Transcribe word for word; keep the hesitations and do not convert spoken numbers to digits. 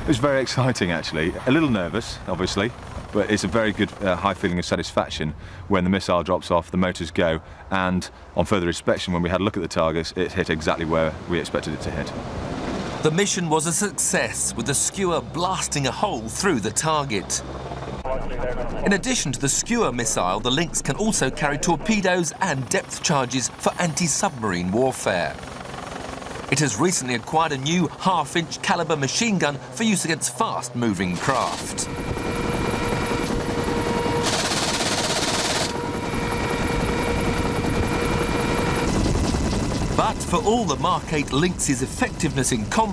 was very exciting, actually. A little nervous, obviously, but it's a very good uh, high feeling of satisfaction when the missile drops off, the motors go, and on further inspection, when we had a look at the target, it hit exactly where we expected it to hit. The mission was a success, with the Skua blasting a hole through the target. In addition to the Skua missile, the Lynx can also carry torpedoes and depth charges for anti-submarine warfare. It has recently acquired a new half-inch caliber machine gun for use against fast-moving craft. But for all the Mark eight Lynx's effectiveness in combat,